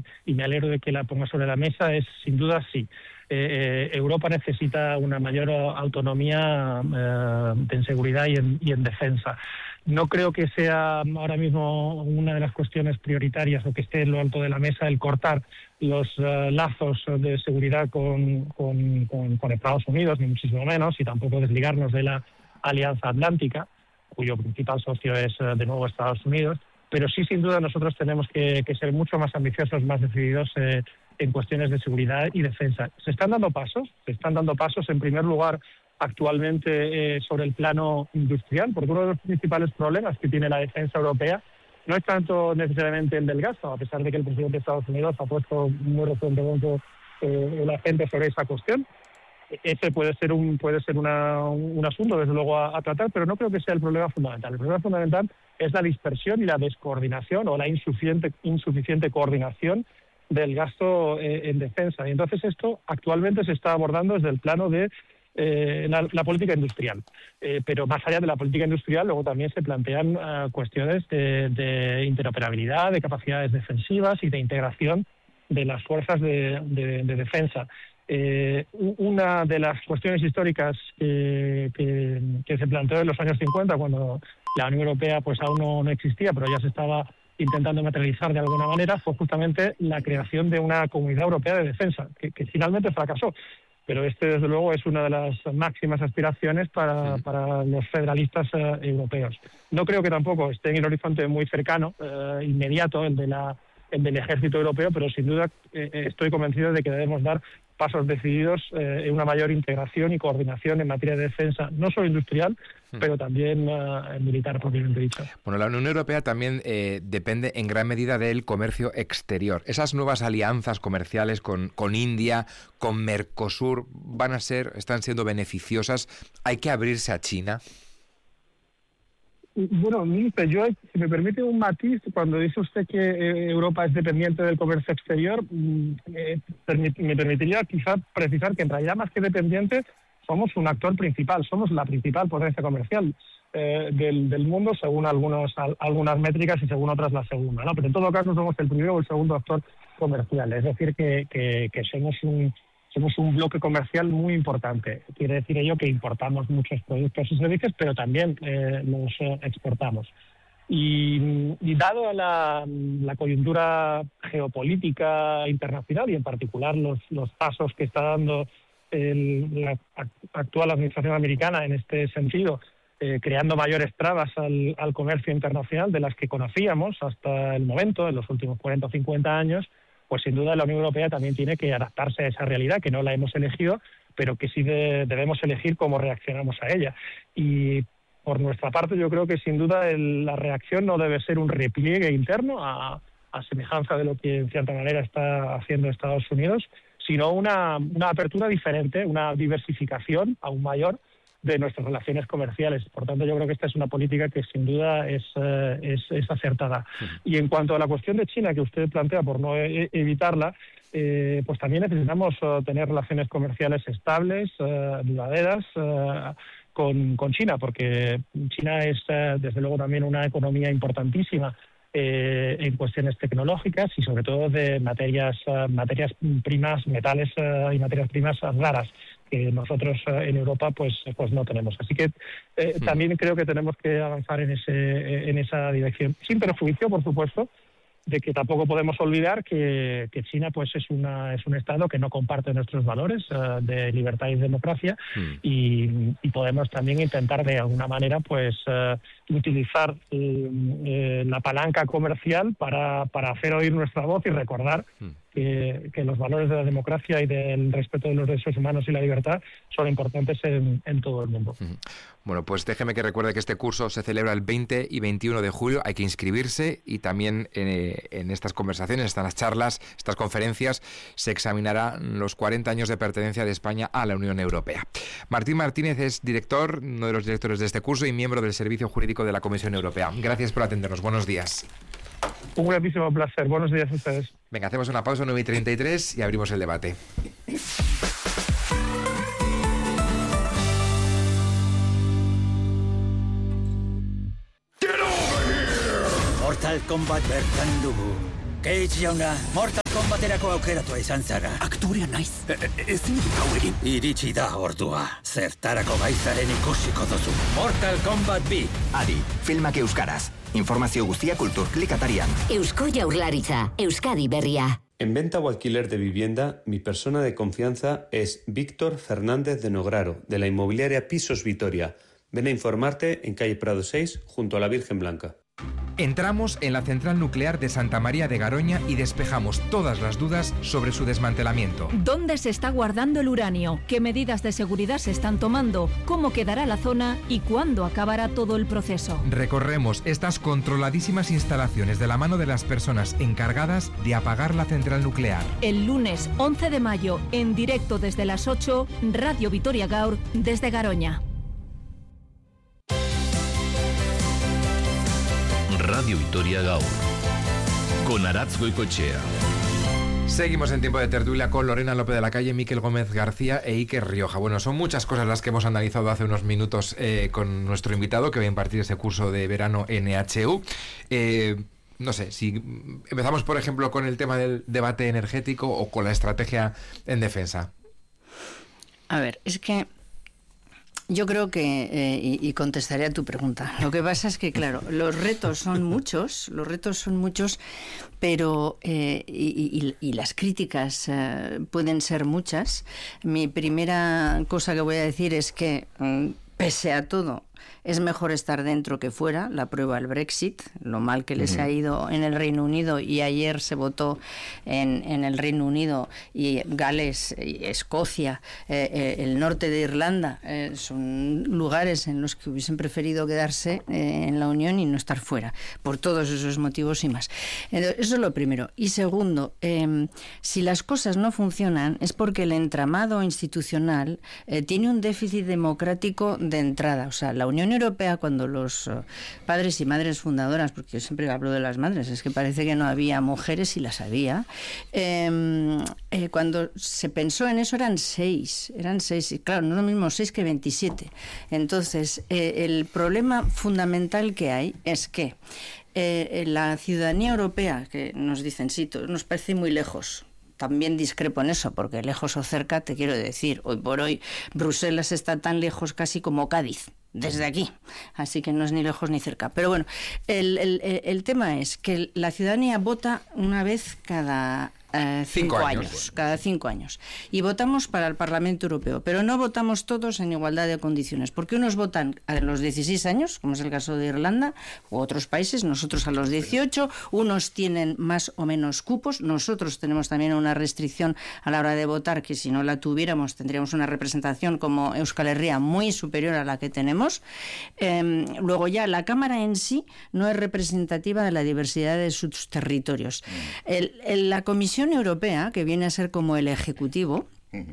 y me alegro de que la ponga sobre la mesa, es sin duda sí. Europa necesita una mayor autonomía en seguridad y en defensa. No creo que sea ahora mismo una de las cuestiones prioritarias o que esté en lo alto de la mesa el cortar los lazos de seguridad con Estados Unidos, ni muchísimo menos, y tampoco desligarnos de la Alianza Atlántica, cuyo principal socio es de nuevo Estados Unidos, pero sí, sin duda, nosotros tenemos que ser mucho más ambiciosos, más decididos en cuestiones de seguridad y defensa. Se están dando pasos, en primer lugar, actualmente sobre el plano industrial, porque uno de los principales problemas que tiene la defensa europea no es tanto necesariamente el del gasto, a pesar de que el presidente de Estados Unidos ha puesto muy recientemente el acento sobre esa cuestión. Ese puede ser un asunto, desde luego, a tratar, pero no creo que sea el problema fundamental. El problema fundamental es la dispersión y la descoordinación o la insuficiente coordinación del gasto en defensa. Y entonces esto actualmente se está abordando desde el plano de la política industrial. Pero más allá de la política industrial, luego también se plantean cuestiones de interoperabilidad, de capacidades defensivas y de integración de las fuerzas de defensa. Una de las cuestiones históricas que se planteó en los años 50, cuando la Unión Europea pues aún no existía, pero ya se estaba intentando materializar de alguna manera, fue justamente la creación de una comunidad europea de defensa, que finalmente fracasó. Pero desde luego, es una de las máximas aspiraciones para los federalistas europeos. No creo que tampoco esté en el horizonte muy cercano, inmediato, el del ejército europeo, pero sin duda estoy convencido de que debemos dar pasos decididos en una mayor integración y coordinación en materia de defensa, no solo industrial, pero también militar, propiamente dicho. Bueno, la Unión Europea también depende en gran medida del comercio exterior. Esas nuevas alianzas comerciales con India, con Mercosur, están siendo beneficiosas. ¿Hay que abrirse a China? Bueno, yo, si me permite un matiz, cuando dice usted que Europa es dependiente del comercio exterior, me permitiría quizá precisar que en realidad, más que dependiente, somos un actor principal, somos la principal potencia comercial del mundo, según algunas métricas y según otras la segunda, ¿no? Pero en todo caso somos el primero o el segundo actor comercial, es decir, que somos un bloque comercial muy importante. Quiere decir ello que importamos muchos productos y servicios, pero también los exportamos. Y dado la coyuntura geopolítica internacional y en particular los pasos que está dando la actual administración americana en este sentido, creando mayores trabas al comercio internacional de las que conocíamos hasta el momento, en los últimos 40 o 50 años, pues sin duda la Unión Europea también tiene que adaptarse a esa realidad, que no la hemos elegido, pero que sí debemos elegir cómo reaccionamos a ella. Y por nuestra parte, yo creo que sin duda la reacción no debe ser un repliegue interno, a semejanza de lo que en cierta manera está haciendo Estados Unidos, sino una apertura diferente, una diversificación aún mayor de nuestras relaciones comerciales. Por tanto, yo creo que esta es una política que sin duda es acertada. Y en cuanto a la cuestión de China que usted plantea, por no evitarla, pues también necesitamos tener relaciones comerciales estables, duraderas, con China, porque China es desde luego también una economía importantísima en cuestiones tecnológicas y sobre todo de materias primas, metales y materias primas raras, que nosotros en Europa pues no tenemos. Así que también creo que tenemos que avanzar en esa dirección, sin perjuicio, por supuesto, de que tampoco podemos olvidar que China pues es un Estado que no comparte nuestros valores de libertad y democracia, y podemos también intentar de alguna manera pues utilizar la palanca comercial para hacer oír nuestra voz y recordar que los valores de la democracia y del respeto de los derechos humanos y la libertad son importantes en todo el mundo. Bueno, pues déjeme que recuerde que este curso se celebra el 20 y 21 de julio. Hay que inscribirse y también en estas conversaciones, estas charlas, estas conferencias, se examinarán los 40 años de pertenencia de España a la Unión Europea. Martín Martínez es director, uno de los directores de este curso y miembro del Servicio Jurídico de la Comisión Europea. Gracias por atendernos. Buenos días. Un grandísimo placer. Buenos días a ustedes. Venga, hacemos una pausa, 9:33, y abrimos el debate. Mortal Kombat bertan dugu. Cage jauna, Mortal Kombaterako aukeratua izan zara. Aktorea naiz. Ezin dut hau egin. Iritsi da ordua. Zertarako gaizaren ikusiko duzu. Mortal Kombat 2. Adi, filmak euskaraz. Informazio guztia Kulturklik atarian. Eusko Jaurlaritza, Euskadi berria. En venta o alquiler de vivienda, mi persona de confianza es Víctor Fernández de Nograro, de la inmobiliaria Pisos Vitoria. Ven a informarte en calle Prado 6, junto a la Virgen Blanca. Entramos en la central nuclear de Santa María de Garoña y despejamos todas las dudas sobre su desmantelamiento. ¿Dónde se está guardando el uranio? ¿Qué medidas de seguridad se están tomando? ¿Cómo quedará la zona? ¿Y cuándo acabará todo el proceso? Recorremos estas controladísimas instalaciones de la mano de las personas encargadas de apagar la central nuclear. El lunes 11 de mayo, en directo desde las 8, Radio Vitoria Gaur, desde Garoña. Radio Vitoria Gaur, con Aratz Goicoechea. Seguimos en tiempo de tertulia con Lorena López de la Calle, Miquel Gómez García e Iker Rioja. Bueno, son muchas cosas las que hemos analizado hace unos minutos con nuestro invitado que va a impartir ese curso de verano en EHU. No sé, si empezamos, por ejemplo, con el tema del debate energético o con la estrategia en defensa. A ver, es que yo creo que, y contestaré a tu pregunta, lo que pasa es que, claro, los retos son muchos, pero y las críticas pueden ser muchas. Mi primera cosa que voy a decir es que, pese a todo, es mejor estar dentro que fuera. La prueba el Brexit, lo mal que les ha ido en el Reino Unido, y ayer se votó en el Reino Unido, y Gales, y Escocia, el norte de Irlanda, son lugares en los que hubiesen preferido quedarse en la Unión y no estar fuera, por todos esos motivos y más. Entonces, eso es lo primero. Y segundo, si las cosas no funcionan es porque el entramado institucional tiene un déficit democrático de entrada. O sea, la Unión Europea, cuando los padres y madres fundadoras, porque yo siempre hablo de las madres, es que parece que no había mujeres y las había, cuando se pensó en eso eran seis, y claro, no es lo mismo 6 que 27. Entonces, el problema fundamental que hay es que la ciudadanía europea, que nos dicen, sí, nos parece muy lejos. También discrepo en eso, porque lejos o cerca, te quiero decir, hoy por hoy Bruselas está tan lejos casi como Cádiz, desde aquí, así que no es ni lejos ni cerca. Pero bueno, el tema es que la ciudadanía vota una vez cada 5 años, cada 5 años. Y votamos para el Parlamento Europeo, pero no votamos todos en igualdad de condiciones, porque unos votan a los 16 años, como es el caso de Irlanda, u otros países, nosotros a los 18, unos tienen más o menos cupos, nosotros tenemos también una restricción a la hora de votar, que si no la tuviéramos tendríamos una representación como Euskal Herria muy superior a la que tenemos. Luego ya la Cámara en sí no es representativa de la diversidad de sus territorios. La Comisión Europea, que viene a ser como el Ejecutivo,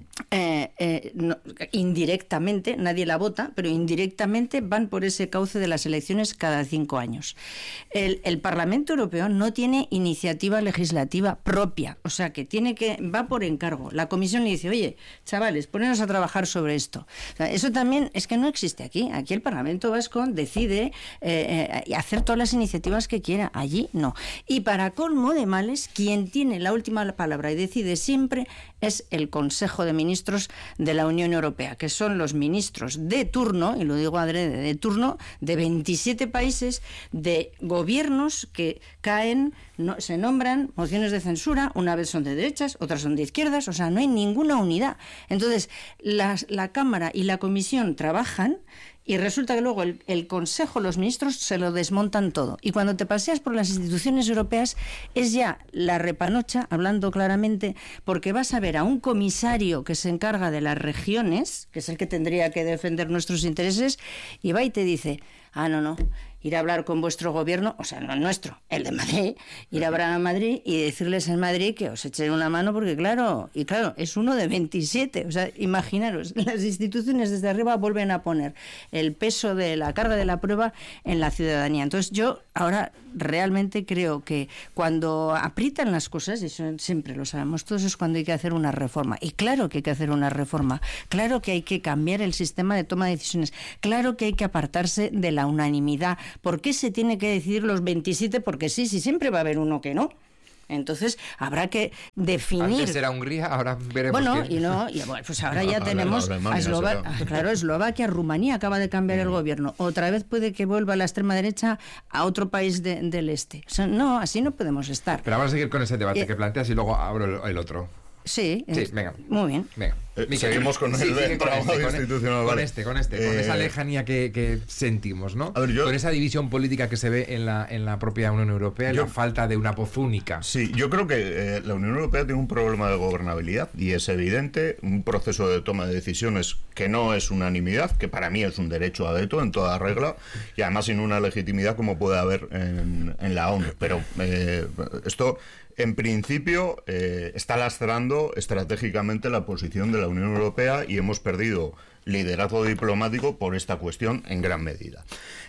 indirectamente, nadie la vota, pero indirectamente van por ese cauce de las elecciones cada 5 años. El Parlamento Europeo no tiene iniciativa legislativa propia, o sea que va por encargo. La Comisión le dice, oye, chavales, poneros a trabajar sobre esto. O sea, eso también es que no existe aquí. Aquí el Parlamento Vasco decide hacer todas las iniciativas que quiera, allí no. Y para colmo de males, quien tiene la última palabra y decide siempre es el Consejo de Ministros de la Unión Europea, que son los ministros de turno, y lo digo adrede, de turno, de 27 países, de gobiernos que caen, se nombran mociones de censura, una vez son de derechas, otras son de izquierdas, o sea, no hay ninguna unidad. Entonces, la Cámara y la Comisión trabajan, y resulta que luego el Consejo, los ministros, se lo desmontan todo. Y cuando te paseas por las instituciones europeas, es ya la repanocha, hablando claramente, porque vas a ver a un comisario que se encarga de las regiones, que es el que tendría que defender nuestros intereses, y va y te dice, no, ir a hablar con vuestro gobierno, o sea, no el nuestro, el de Madrid, ir a hablar a Madrid y decirles en Madrid que os echen una mano, porque claro, es uno de 27, o sea, imaginaros, las instituciones desde arriba vuelven a poner el peso de la carga de la prueba en la ciudadanía. Entonces yo ahora realmente creo que cuando aprietan las cosas, y eso siempre lo sabemos todos, es cuando hay que hacer una reforma. Y claro que hay que hacer una reforma, claro que hay que cambiar el sistema de toma de decisiones, claro que hay que apartarse de la unanimidad. ¿Por qué se tiene que decidir los 27? Porque sí, siempre va a haber uno que no. Entonces habrá que definir. Antes era Hungría, ahora veremos. Bueno, quién. Pues ahora ya tenemos a Eslovaquia, Rumanía acaba de cambiar el gobierno. Otra vez puede que vuelva la extrema derecha a otro país del este. O sea, no, así no podemos estar. Pero vamos a seguir con ese debate que planteas y luego abro el otro. Sí, venga. Muy bien. Venga. Seguimos con el trabajo institucional. Con esa lejanía que sentimos, ¿no? A ver, con esa división política que se ve en la propia Unión Europea, la falta de una voz única. Sí, yo creo que la Unión Europea tiene un problema de gobernabilidad y es evidente, un proceso de toma de decisiones que no es unanimidad, que para mí es un derecho a veto en toda regla y además sin una legitimidad como puede haber en la ONU. Pero esto, en principio, está lastrando estratégicamente la posición de la Unión Europea y hemos perdido liderazgo diplomático por esta cuestión en gran medida.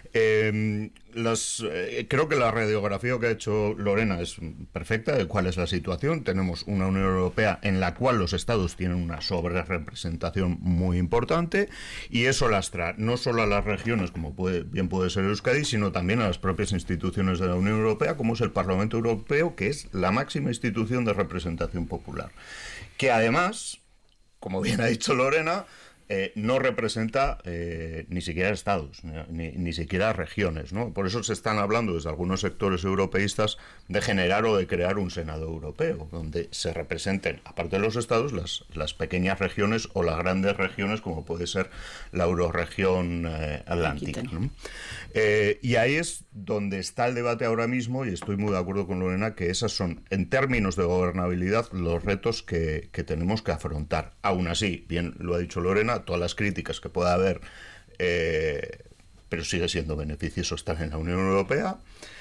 Creo que la radiografía que ha hecho Lorena es perfecta de cuál es la situación. Tenemos una Unión Europea en la cual los estados tienen una sobrerepresentación muy importante y eso lastra no solo a las regiones, como bien puede ser Euskadi, sino también a las propias instituciones de la Unión Europea, como es el Parlamento Europeo, que es la máxima institución de representación popular. Que además, como bien ha dicho Lorena, no representa ni siquiera estados, ni siquiera regiones, ¿no? Por eso se están hablando desde algunos sectores europeístas de generar o de crear un Senado europeo, donde se representen, aparte de los estados, las pequeñas regiones o las grandes regiones, como puede ser la eurorregión atlántica, ¿no? Y ahí es donde está el debate ahora mismo, y estoy muy de acuerdo con Lorena, que esas son, en términos de gobernabilidad, los retos que tenemos que afrontar. Aún así, bien lo ha dicho Lorena, todas las críticas que pueda haber, pero sigue siendo beneficioso estar en la Unión Europea.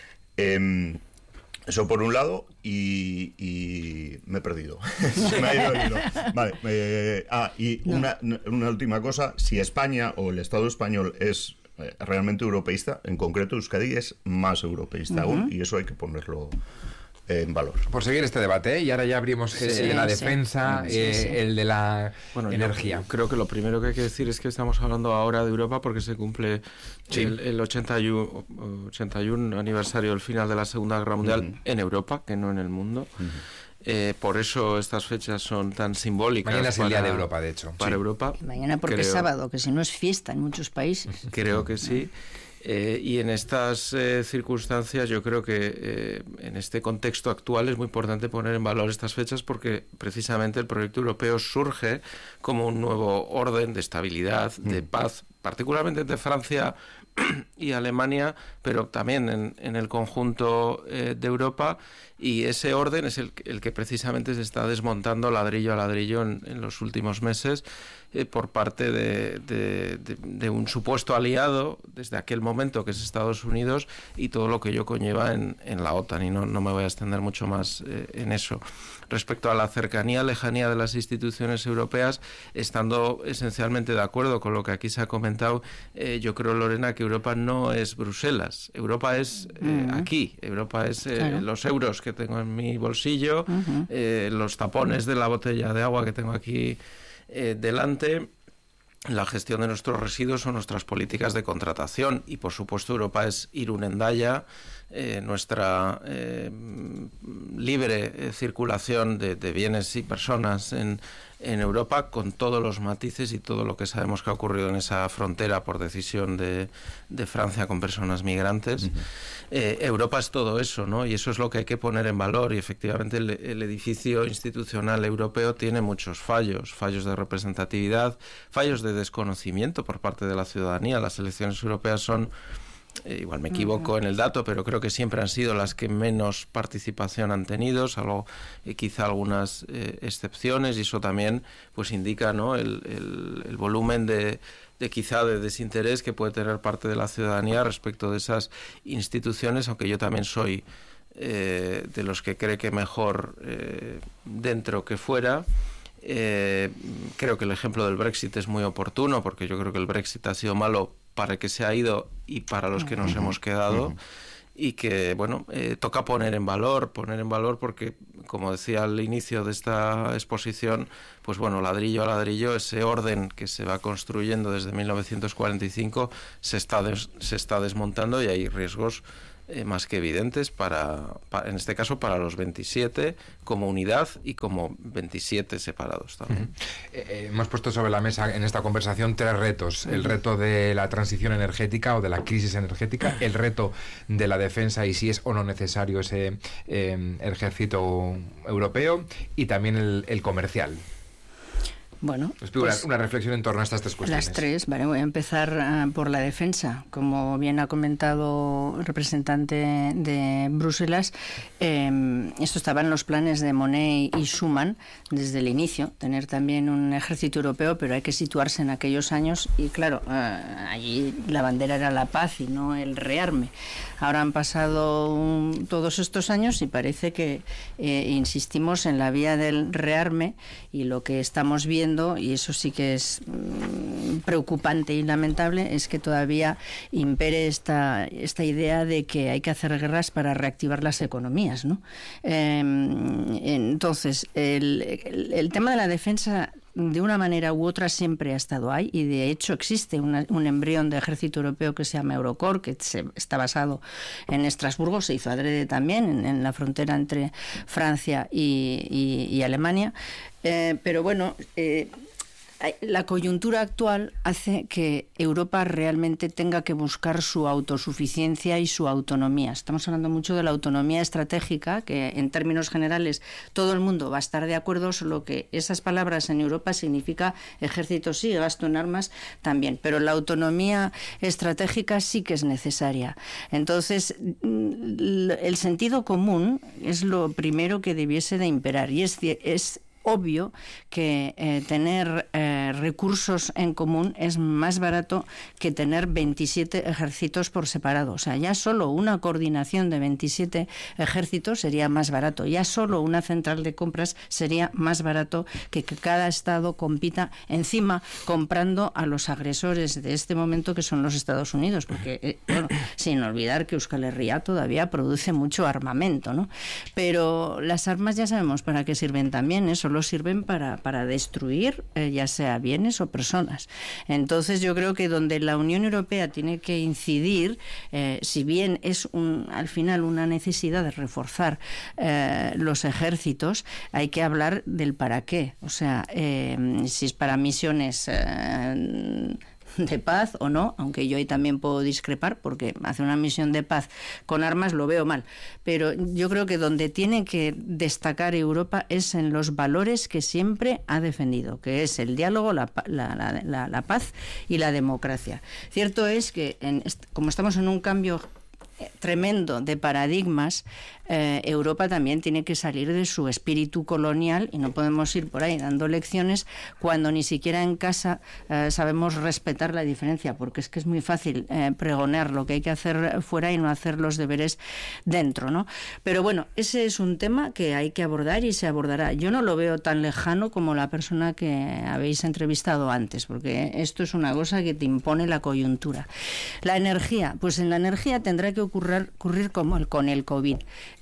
Eso por un lado, y me he perdido. Se me ha ido el hilo. Vale, una última cosa, si España o el Estado español es realmente europeísta, en concreto Euskadi es más europeísta aún, y eso hay que ponerlo en valor. Por seguir este debate, y ahora ya abrimos el de la defensa, el de la energía. Yo creo que lo primero que hay que decir es que estamos hablando ahora de Europa porque se cumple el 81 aniversario del final de la Segunda Guerra Mundial en Europa, que no en el mundo. Por eso estas fechas son tan simbólicas. Mañana es el Día de Europa, de hecho. Para Europa. Mañana porque es sábado, que si no es fiesta en muchos países. Creo que sí. Y en estas circunstancias yo creo que en este contexto actual es muy importante poner en valor estas fechas porque precisamente el proyecto europeo surge como un nuevo orden de estabilidad, de paz, particularmente entre Francia y Alemania, pero también en el conjunto de Europa, y ese orden es el que precisamente se está desmontando ladrillo a ladrillo en los últimos meses por parte de un supuesto aliado desde aquel momento que es Estados Unidos y todo lo que ello conlleva en la OTAN, y no me voy a extender mucho más en eso. Respecto a la cercanía, lejanía de las instituciones europeas, estando esencialmente de acuerdo con lo que aquí se ha comentado, yo creo, Lorena, que Europa no es Bruselas, Europa es aquí, Europa es los euros que tengo en mi bolsillo, los tapones de la botella de agua que tengo aquí delante, la gestión de nuestros residuos o nuestras políticas de contratación, y por supuesto Europa es Irún Hendaya, nuestra libre circulación de bienes y personas en Europa, con todos los matices y todo lo que sabemos que ha ocurrido en esa frontera por decisión de Francia con personas migrantes. Europa es todo eso, ¿no? Y eso es lo que hay que poner en valor, y efectivamente el edificio institucional europeo tiene muchos fallos de representatividad, fallos de desconocimiento por parte de la ciudadanía. Las elecciones europeas son, igual me equivoco en el dato, pero creo que siempre han sido las que menos participación han tenido, salvo quizá algunas excepciones, y eso también pues indica, ¿no?, el volumen de quizá de desinterés que puede tener parte de la ciudadanía respecto de esas instituciones, aunque yo también soy de los que cree que mejor dentro que fuera. Creo que el ejemplo del Brexit es muy oportuno, porque yo creo que el Brexit ha sido malo para el que se ha ido y para los que nos hemos quedado, y que, bueno, toca poner en valor porque, como decía al inicio de esta exposición, pues bueno, ladrillo a ladrillo, ese orden que se va construyendo desde 1945 se está desmontando, y hay riesgos más que evidentes en este caso para los 27 como unidad y como 27 separados también. Hemos puesto sobre la mesa en esta conversación 3 retos: el reto de la transición energética o de la crisis energética, el reto de la defensa y si es o no necesario ese ejército europeo, y también el comercial. Bueno, pues una reflexión en torno a estas 3 cuestiones. Las 3, vale, voy a empezar por la defensa. Como bien ha comentado el representante de Bruselas, esto estaba en los planes de Monnet y Schuman desde el inicio, tener también un ejército europeo, pero hay que situarse en aquellos años y claro, allí la bandera era la paz y no el rearme. Ahora han pasado todos estos años y parece que insistimos en la vía del rearme, y lo que estamos viendo, y eso sí que es preocupante y lamentable, es que todavía impere esta idea de que hay que hacer guerras para reactivar las economías, ¿no? Entonces, el tema de la defensa, de una manera u otra, siempre ha estado ahí, y de hecho existe un embrión de ejército europeo que se llama Eurocorps, que está basado en Estrasburgo, se hizo adrede también en la frontera entre Francia y Alemania, pero bueno, la coyuntura actual hace que Europa realmente tenga que buscar su autosuficiencia y su autonomía. Estamos hablando mucho de la autonomía estratégica, que en términos generales todo el mundo va a estar de acuerdo, solo que esas palabras en Europa significa ejército sí, gasto en armas también, pero la autonomía estratégica sí que es necesaria. Entonces, el sentido común es lo primero que debiese de imperar, y es obvio que tener recursos en común es más barato que tener 27 ejércitos por separado. O sea, ya solo una coordinación de 27 ejércitos sería más barato. Ya solo una central de compras sería más barato que cada Estado compita encima comprando a los agresores de este momento, que son los Estados Unidos. Porque, bueno, sin olvidar que Euskal Herria todavía produce mucho armamento, ¿no? Pero las armas ya sabemos para qué sirven también, ¿eh? Solo sirven para destruir, ya sea bienes o personas. Entonces yo creo que donde la Unión Europea tiene que incidir, si bien es al final una necesidad de reforzar los ejércitos, hay que hablar del para qué. O sea, si es para misiones de paz o no, aunque yo ahí también puedo discrepar, porque hacer una misión de paz con armas lo veo mal, pero yo creo que donde tiene que destacar Europa es en los valores que siempre ha defendido, que es el diálogo, la paz y la democracia. Cierto es que como estamos en un cambio tremendo de paradigmas, Europa también tiene que salir de su espíritu colonial, y no podemos ir por ahí dando lecciones cuando ni siquiera en casa sabemos respetar la diferencia, porque es que es muy fácil pregonar lo que hay que hacer fuera y no hacer los deberes dentro, ¿no? Pero bueno, ese es un tema que hay que abordar y se abordará. Yo no lo veo tan lejano como la persona que habéis entrevistado antes, porque esto es una cosa que te impone la coyuntura. La energía, pues en la energía tendrá que ocurrir como con el COVID.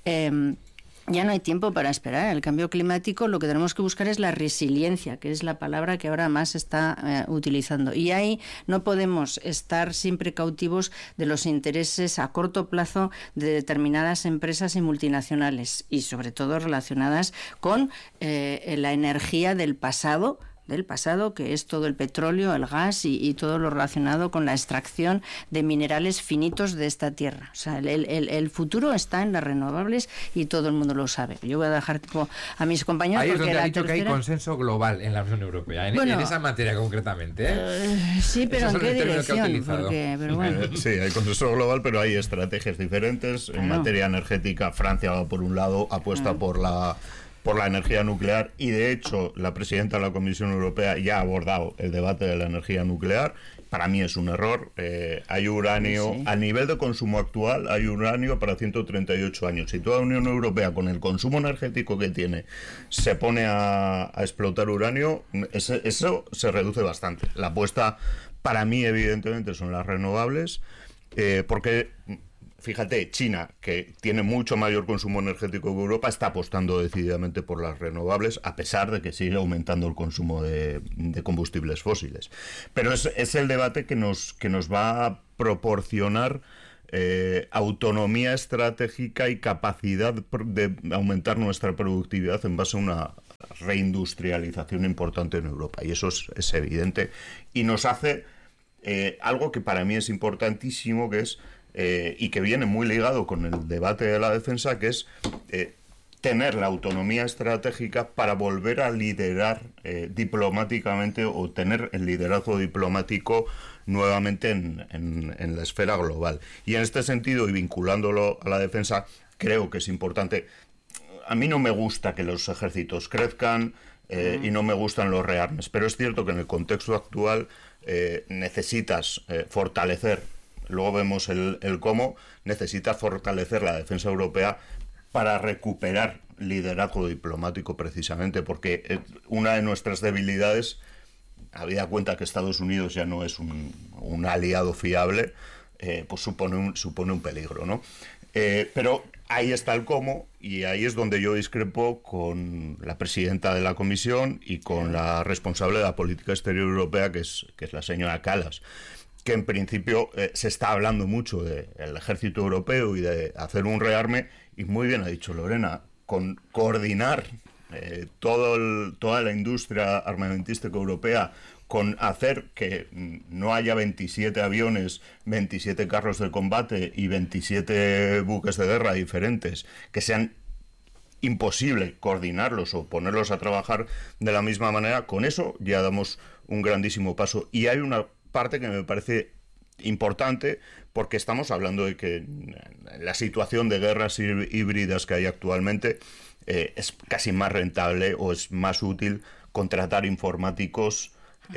Ya no hay tiempo para esperar. El cambio climático, lo que tenemos que buscar es la resiliencia, que es la palabra que ahora más se está utilizando. Y ahí no podemos estar siempre cautivos de los intereses a corto plazo de determinadas empresas y multinacionales, y sobre todo relacionadas con la energía del pasado, que es todo el petróleo, el gas y todo lo relacionado con la extracción de minerales finitos de esta tierra. O sea, el futuro está en las renovables y todo el mundo lo sabe. Yo voy a dejar a mis compañeros. Ahí es porque donde ha dicho que hay consenso global en la Unión Europea, en esa materia concretamente, ¿eh? Sí, pero ¿en qué dirección? Pero bueno. Sí, hay consenso global, pero hay estrategias diferentes. En materia energética, Francia va por un lado, apuesta por la energía nuclear, y de hecho la presidenta de la Comisión Europea ya ha abordado el debate de la energía nuclear. Para mí es un error. Hay uranio, a nivel de consumo actual, hay uranio para 138 años. Si toda la Unión Europea, con el consumo energético que tiene, se pone a explotar uranio, eso se reduce bastante. La apuesta, para mí, evidentemente, son las renovables, porque... Fíjate, China, que tiene mucho mayor consumo energético que Europa, está apostando decididamente por las renovables, a pesar de que sigue aumentando el consumo de combustibles fósiles. Pero es el debate que nos va a proporcionar autonomía estratégica y capacidad de aumentar nuestra productividad en base a una reindustrialización importante en Europa. Y eso es evidente. Y nos hace algo que para mí es importantísimo, que es, y que viene muy ligado con el debate de la defensa, que es tener la autonomía estratégica para volver a liderar diplomáticamente, o tener el liderazgo diplomático nuevamente en la esfera global. Y en este sentido, y vinculándolo a la defensa, creo que es importante. A mí no me gusta que los ejércitos crezcan y no me gustan los rearmes, pero es cierto que en el contexto actual necesitas fortalecer, luego vemos el cómo, necesitas fortalecer la defensa europea para recuperar liderazgo diplomático, precisamente, porque una de nuestras debilidades, habida cuenta que Estados Unidos ya no es un aliado fiable, pues supone un peligro, ¿no? Pero ahí está el cómo, y ahí es donde yo discrepo con la presidenta de la Comisión y con la responsable de la política exterior europea, que es la señora Kallas, que en principio se está hablando mucho del ejército europeo y de hacer un rearme, y muy bien ha dicho Lorena, con coordinar toda la industria armamentística europea, con hacer que no haya 27 aviones, 27 carros de combate y 27 buques de guerra diferentes, que sean imposible coordinarlos o ponerlos a trabajar de la misma manera. Con eso ya damos un grandísimo paso. Y hay una parte que me parece importante, porque estamos hablando de que la situación de guerras híbridas que hay actualmente es casi más rentable, o es más útil contratar informáticos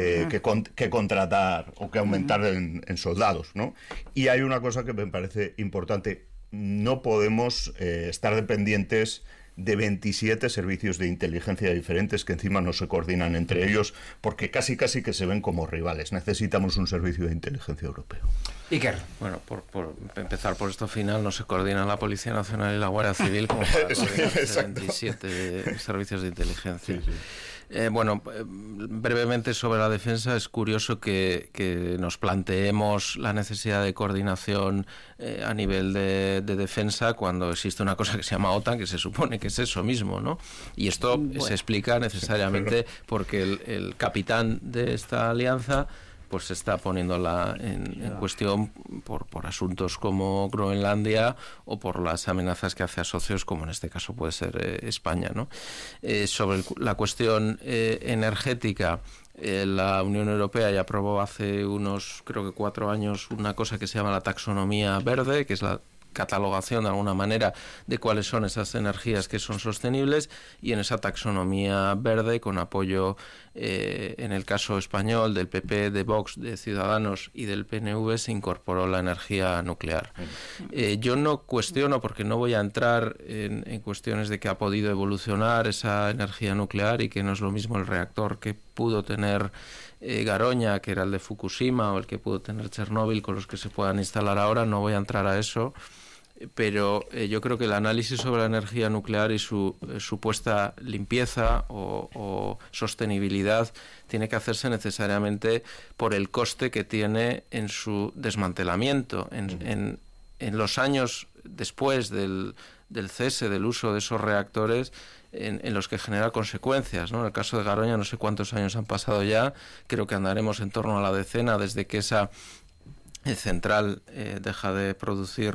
que contratar o que aumentar en soldados, ¿no? Y hay una cosa que me parece importante: no podemos estar dependientes de 27 servicios de inteligencia diferentes que encima no se coordinan entre ellos, porque casi que se ven como rivales. Necesitamos un servicio de inteligencia europeo. Iker. Bueno, por empezar por esto final, no se coordinan la Policía Nacional y la Guardia Civil como para coordinarse 27 servicios de inteligencia. Sí, sí. Bueno, brevemente sobre la defensa, es curioso que nos planteemos la necesidad de coordinación a nivel de defensa cuando existe una cosa que se llama OTAN, que se supone que es eso mismo, ¿no? Y esto se explica necesariamente porque el capitán de esta alianza pues se está poniéndola en cuestión por asuntos como Groenlandia o por las amenazas que hace a socios, como en este caso puede ser España, ¿no? Sobre la cuestión energética, la Unión Europea ya aprobó hace unos, creo que 4 años, una cosa que se llama la taxonomía verde, que es la catalogación de alguna manera de cuáles son esas energías que son sostenibles, y en esa taxonomía verde, con apoyo en el caso español del PP, de Vox, de Ciudadanos y del PNV, se incorporó la energía nuclear. Yo no cuestiono, porque no voy a entrar en cuestiones de que ha podido evolucionar esa energía nuclear y que no es lo mismo el reactor que pudo tener Garoña, que era el de Fukushima, o el que pudo tener Chernóbil, con los que se puedan instalar ahora. No voy a entrar a eso, pero yo creo que el análisis sobre la energía nuclear y su supuesta limpieza o sostenibilidad tiene que hacerse necesariamente por el coste que tiene en su desmantelamiento. En los años después del cese del uso de esos reactores, en los que genera consecuencias, ¿no? En el caso de Garoña, no sé cuántos años han pasado ya, creo que andaremos en torno a la decena desde que esa central deja de producir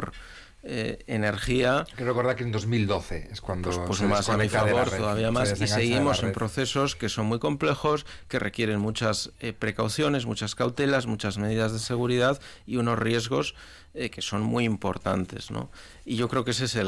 energía. Quiero recordar que en 2012 es cuando pues se más a mi favor, todavía más, y seguimos en red. Procesos que son muy complejos, que requieren muchas precauciones, muchas cautelas, muchas medidas de seguridad y unos riesgos que son muy importantes, ¿no? Y yo creo que ese es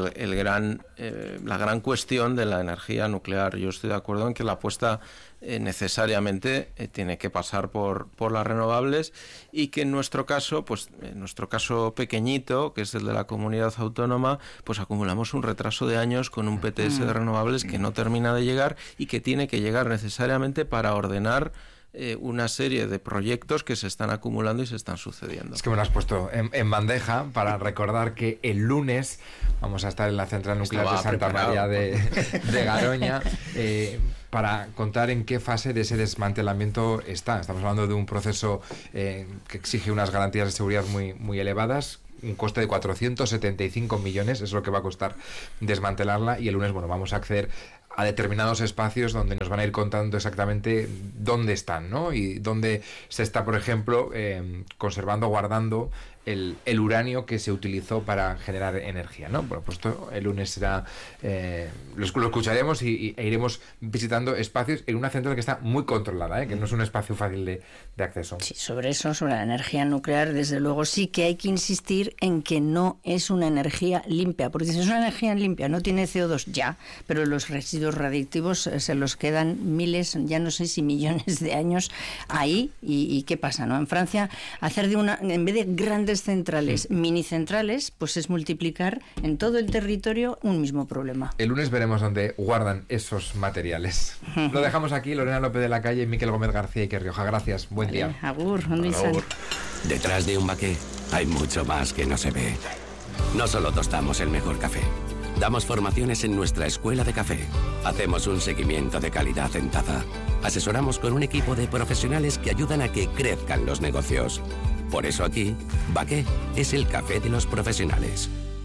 la gran cuestión de la energía nuclear. Yo estoy de acuerdo en que la apuesta necesariamente tiene que pasar por las renovables, y que en nuestro caso, pues en nuestro caso pequeñito, que es el de la comunidad autónoma, pues acumulamos un retraso de años con un PTS de renovables que no termina de llegar y que tiene que llegar necesariamente para ordenar una serie de proyectos que se están acumulando y se están sucediendo. Es que me lo has puesto en bandeja para recordar que el lunes vamos a estar en la central nuclear de Santa María de Garoña. para contar en qué fase de ese desmantelamiento está. Estamos hablando de un proceso que exige unas garantías de seguridad muy, muy elevadas, un coste de 475 millones, es lo que va a costar desmantelarla, y el lunes, bueno, vamos a acceder a determinados espacios donde nos van a ir contando exactamente dónde están, ¿no? Y dónde se está, por ejemplo, conservando, guardando el uranio que se utilizó para generar energía, ¿no? Bueno, pues esto el lunes será... lo escucharemos e iremos visitando espacios en una central que está muy controlada, que no es un espacio fácil de acceso. Sí, sobre la energía nuclear, desde luego sí que hay que insistir en que no es una energía limpia, porque si es una energía limpia, no tiene CO2 ya, pero los residuos radiactivos se los quedan miles, ya no sé si millones de años ahí, y ¿qué pasa, no? En Francia, hacer en vez de grandes centrales, mini centrales, pues es multiplicar en todo el territorio un mismo problema. El lunes veremos dónde guardan esos materiales. Lo dejamos aquí, Lorena López de la Calle, Miquel Gómez García y que Rioja. Gracias, buen día. Agur, Detrás de un baqué hay mucho más que no se ve. No solo tostamos el mejor café, damos formaciones en nuestra escuela de café, hacemos un seguimiento de calidad en taza, asesoramos con un equipo de profesionales que ayudan a que crezcan los negocios. Por eso aquí, Baqué es el café de los profesionales.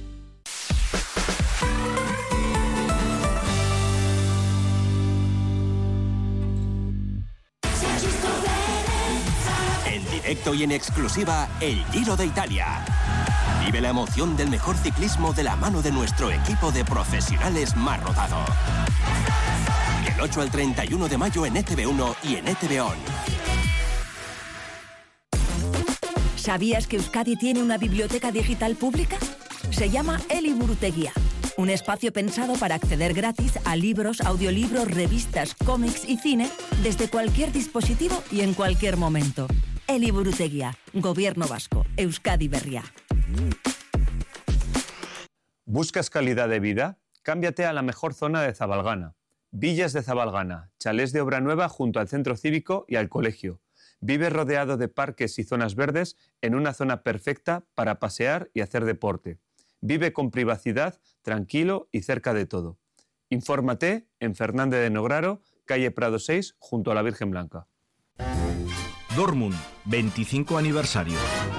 En directo y en exclusiva, el Giro de Italia. Vive la emoción del mejor ciclismo de la mano de nuestro equipo de profesionales más rodado. Del 8 al 31 de mayo en ETV1 y en ETV On. ¿Sabías que Euskadi tiene una biblioteca digital pública? Se llama Eliburutegia, un espacio pensado para acceder gratis a libros, audiolibros, revistas, cómics y cine desde cualquier dispositivo y en cualquier momento. Eliburutegia, Gobierno Vasco, Euskadi Berria. ¿Buscas calidad de vida? Cámbiate a la mejor zona de Zabalgana. Villas de Zabalgana, chalés de obra nueva junto al centro cívico y al colegio. Vive rodeado de parques y zonas verdes en una zona perfecta para pasear y hacer deporte. Vive con privacidad, tranquilo y cerca de todo. Infórmate en Fernández de Nograro, calle Prado 6, junto a la Virgen Blanca. Dortmund, 25 aniversario.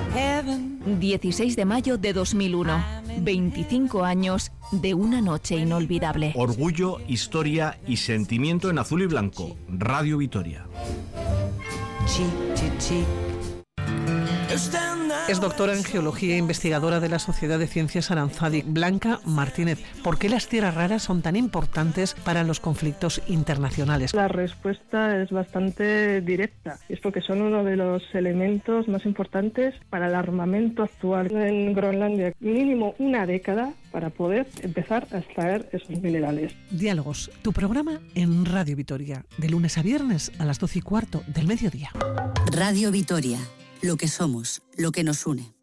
16 de mayo de 2001. 25 años de una noche inolvidable. Orgullo, historia y sentimiento en azul y blanco. Radio Vitoria. Es doctora en Geología e investigadora de la Sociedad de Ciencias Aranzadi. Blanca Martínez, ¿por qué las tierras raras son tan importantes para los conflictos internacionales? La respuesta es bastante directa. Es porque son uno de los elementos más importantes para el armamento actual en Groenlandia. Mínimo una década para poder empezar a extraer esos minerales. Diálogos, tu programa en Radio Vitoria, de lunes a viernes a las 12:15 del mediodía. Radio Vitoria, lo que somos, lo que nos une.